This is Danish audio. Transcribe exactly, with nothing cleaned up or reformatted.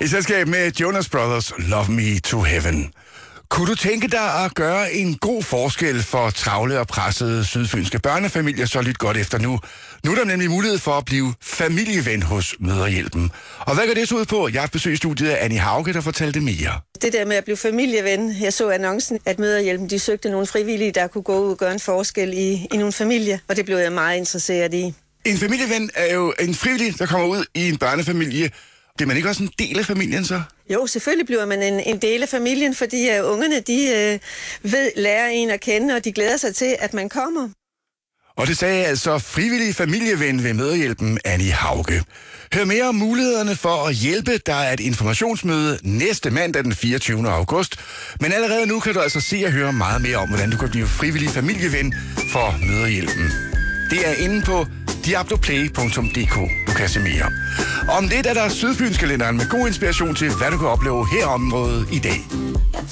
I selskab med Jonas Brothers, Love Me to Heaven. Kunne du tænke dig at gøre en god forskel for travle og pressede sydfynske børnefamilier, så lyt godt efter nu. Nu er der nemlig mulighed for at blive familieven hos Mødrehjælpen. Og hvad går det så ud på? Jeg har besøgt studiet af Annie Hauge, der fortalte mere. Det der med at blive familieven, jeg så annoncen, at Mødrehjælpen de søgte nogle frivillige, der kunne gå ud og gøre en forskel i, i nogle familier, og det blev jeg meget interesseret i. En familieven er jo en frivillig, der kommer ud i en børnefamilie. Bliver man ikke også en del af familien så? Jo, selvfølgelig bliver man en, en del af familien, fordi uh, ungerne de uh, ved, lærer en at kende, og de glæder sig til, at man kommer. Og det sagde altså frivillig familieven ved Mødrehjælpen, Annie Hauge. Hør mere om mulighederne for at hjælpe. Der er et informationsmøde næste mandag den fireogtyvende august. Men allerede nu kan du altså se og høre meget mere om, hvordan du kan blive frivillig familieven for Mødrehjælpen. Det er inde på diabloplay punktum d k. Du kan se mere. Om lidt er der Sydfynskalenderen med god inspiration til, hvad du kan opleve her området i dag.